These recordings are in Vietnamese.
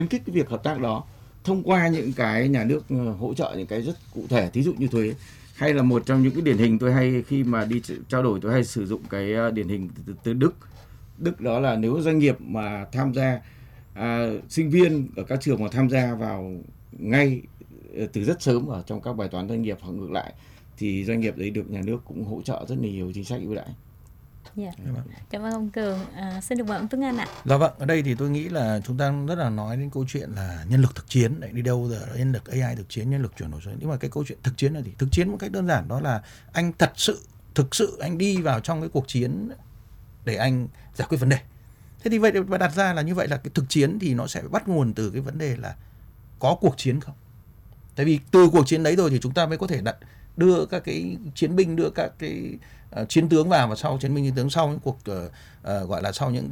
khuyến khích cái việc hợp tác đó thông qua những cái nhà nước hỗ trợ những cái rất cụ thể, thí dụ như thuế, hay là một trong những cái điển hình tôi hay khi mà đi trao đổi tôi hay sử dụng cái điển hình từ Đức. Đức đó là nếu doanh nghiệp mà tham gia, sinh viên ở các trường mà tham gia vào ngay từ rất sớm ở trong các bài toán doanh nghiệp hoặc ngược lại, thì doanh nghiệp đấy được nhà nước cũng hỗ trợ rất là nhiều chính sách ưu đãi. Dạ. Cảm ơn ông Cường. Xin được mời ông Tuấn Anh ạ. Dạ vâng, ở đây thì tôi nghĩ là chúng ta rất là nói đến câu chuyện là nhân lực thực chiến, đấy, đi đâu giờ nhân lực AI thực chiến, nhân lực chuyển đổi số. Nhưng mà cái câu chuyện thực chiến là gì? Thực chiến một cách đơn giản đó là anh thực sự anh đi vào trong cái cuộc chiến để anh giải quyết vấn đề. Thế thì vậy và đặt ra là như vậy là cái thực chiến thì nó sẽ bắt nguồn từ cái vấn đề là có cuộc chiến không? Tại vì từ cuộc chiến đấy rồi thì chúng ta mới có thể đưa các cái chiến binh, đưa các cái chiến tướng vào, và sau chiến binh chiến tướng sau những cuộc gọi là sau những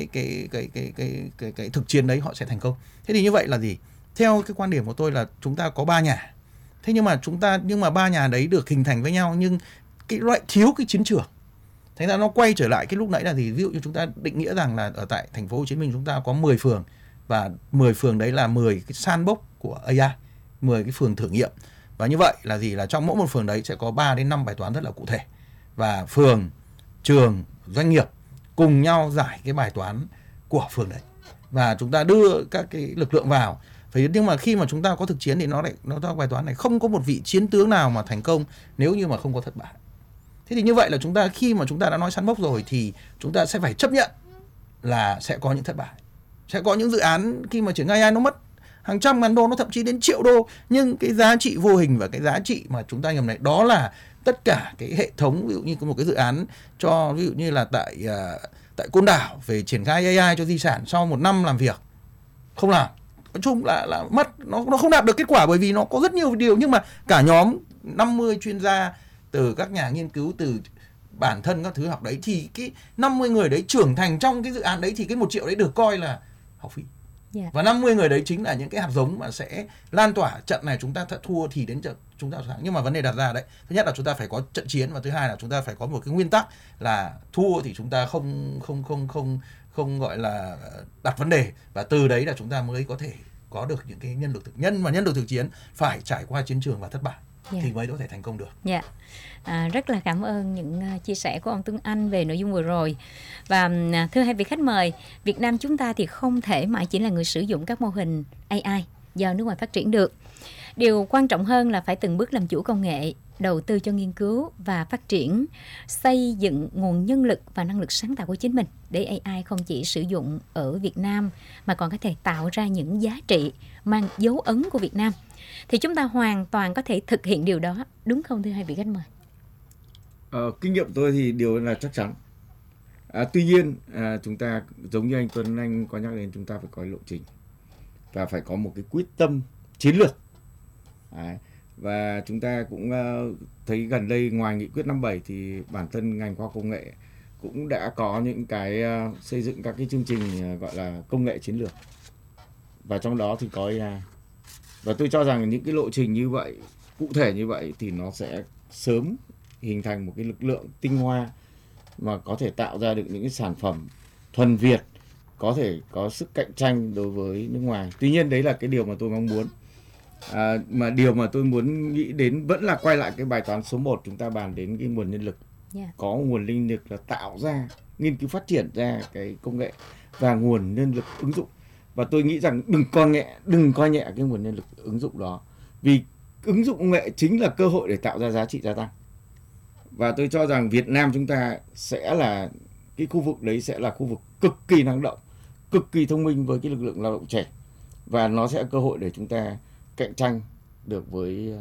cái thực chiến đấy họ sẽ thành công. Thế thì như vậy là gì? Theo cái quan điểm của tôi là chúng ta có 3 nhà. Thế nhưng mà 3 nhà đấy được hình thành với nhau, nhưng cái loại thiếu cái chiến trường. Thành ra nó quay trở lại cái lúc nãy là gì? Ví dụ như chúng ta định nghĩa rằng là ở tại thành phố Hồ Chí Minh chúng ta có 10 phường, và 10 phường đấy là 10 cái sandbox của AI, 10 cái phường thử nghiệm. Và như vậy là gì? Là trong mỗi một phường đấy sẽ có 3 đến 5 bài toán rất là cụ thể. Và phường, trường, doanh nghiệp cùng nhau giải cái bài toán của phường đấy. Và chúng ta đưa các cái lực lượng vào. Nhưng mà khi mà chúng ta có thực chiến thì nó ra bài toán này không có một vị chiến tướng nào mà thành công nếu như mà không có thất bại. Thế thì như vậy là khi mà chúng ta đã nói sandbox rồi thì chúng ta sẽ phải chấp nhận là sẽ có những thất bại. Sẽ có những dự án khi mà triển khai AI nó mất hàng trăm ngàn đô, nó thậm chí đến triệu đô, nhưng cái giá trị vô hình và cái giá trị mà chúng ta nhầm này đó là tất cả cái hệ thống. Ví dụ như có một cái dự án ví dụ như là tại Côn Đảo về triển khai AI cho di sản, sau 1 năm làm việc không làm, nói chung là mất, nó không đạt được kết quả, bởi vì nó có rất nhiều điều, nhưng mà cả nhóm 50 chuyên gia từ các nhà nghiên cứu, từ bản thân các thứ học đấy, thì cái 50 người đấy trưởng thành trong cái dự án đấy thì cái 1 triệu đấy được coi là học phí. Yeah. Và 50 người đấy chính là những cái hạt giống mà sẽ lan tỏa. Trận này chúng ta thua thì đến trận chúng ta thắng. Nhưng mà vấn đề đặt ra đấy, thứ nhất là chúng ta phải có trận chiến, và thứ hai là chúng ta phải có một cái nguyên tắc là thua thì chúng ta không gọi là đặt vấn đề, và từ đấy là chúng ta mới có thể có được những cái nhân lực thực chiến phải trải qua chiến trường và thất bại. Yeah. Thì mới có thể thành công được. Yeah. Rất là cảm ơn những chia sẻ của ông Tuấn Anh về nội dung vừa rồi. Và thưa hai vị khách mời, Việt Nam chúng ta thì không thể mãi chỉ là người sử dụng các mô hình AI do nước ngoài phát triển được. Điều quan trọng hơn là phải từng bước làm chủ công nghệ, đầu tư cho nghiên cứu và phát triển, xây dựng nguồn nhân lực và năng lực sáng tạo của chính mình, để AI không chỉ sử dụng ở Việt Nam mà còn có thể tạo ra những giá trị mang dấu ấn của Việt Nam. Thì chúng ta hoàn toàn có thể thực hiện điều đó, đúng không thưa hai vị khách mời? Kinh nghiệm tôi thì điều là chắc chắn. Tuy nhiên chúng ta giống như anh Tuấn Anh có nhắc đến, chúng ta phải có lộ trình và phải có một cái quyết tâm chiến lược. Và chúng ta cũng thấy gần đây ngoài nghị quyết 57 thì bản thân ngành khoa học công nghệ cũng đã có những cái xây dựng các cái chương trình gọi là công nghệ chiến lược, và trong đó thì có AI. Và tôi cho rằng những cái lộ trình như vậy, cụ thể như vậy, thì nó sẽ sớm hình thành một cái lực lượng tinh hoa mà có thể tạo ra được những cái sản phẩm thuần Việt, có thể có sức cạnh tranh đối với nước ngoài. Tuy nhiên đấy là cái điều mà tôi mong muốn. Mà điều mà tôi muốn nghĩ đến vẫn là quay lại cái bài toán số 1, chúng ta bàn đến cái nguồn nhân lực. Yeah. Có nguồn nhân lực là tạo ra, nghiên cứu phát triển ra cái công nghệ, và nguồn nhân lực ứng dụng. Và tôi nghĩ rằng đừng coi nhẹ cái nguồn nhân lực ứng dụng đó, vì ứng dụng công nghệ chính là cơ hội để tạo ra giá trị gia tăng. Và tôi cho rằng Việt Nam chúng ta sẽ là cái khu vực đấy, sẽ là khu vực cực kỳ năng động, cực kỳ thông minh với cái lực lượng lao động trẻ, và nó sẽ là cơ hội để chúng ta cạnh tranh được với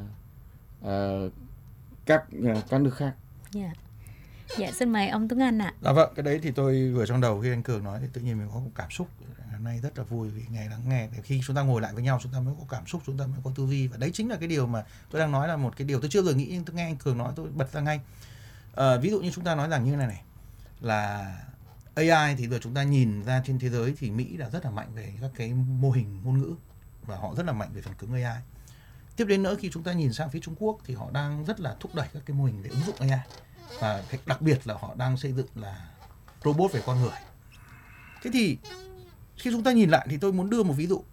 các nước khác. Yeah. Dạ, xin mời ông Tuấn Anh ạ. Dạ vâng, cái đấy thì tôi vừa trong đầu khi anh Cường nói thì tự nhiên mình có một cảm xúc. Hôm nay rất là vui vì lắng nghe. Khi chúng ta ngồi lại với nhau, chúng ta mới có cảm xúc, chúng ta mới có tư duy. Và đấy chính là cái điều mà tôi đang nói, là một cái điều tôi chưa bao giờ nghĩ, nhưng tôi nghe anh Cường nói tôi bật ra ngay. Ví dụ như chúng ta nói rằng như này là AI thì vừa chúng ta nhìn ra trên thế giới thì Mỹ là rất là mạnh về các cái mô hình ngôn ngữ, và họ rất là mạnh về phần cứng AI. Tiếp đến nữa, khi chúng ta nhìn sang phía Trung Quốc thì họ đang rất là thúc đẩy các cái mô hình về ứng dụng AI, và đặc biệt là họ đang xây dựng là robot về con người. Thế thì khi chúng ta nhìn lại thì tôi muốn đưa một ví dụ